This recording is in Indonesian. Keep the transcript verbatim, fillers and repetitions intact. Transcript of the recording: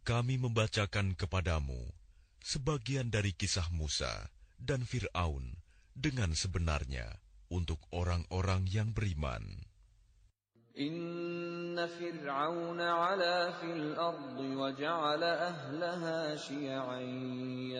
Kami membacakan kepadamu sebagian dari kisah Musa dan Fir'aun dengan sebenarnya untuk orang-orang yang beriman. Inna Fir'aun 'ala fil ardi wa ja'ala ahlaha syi'an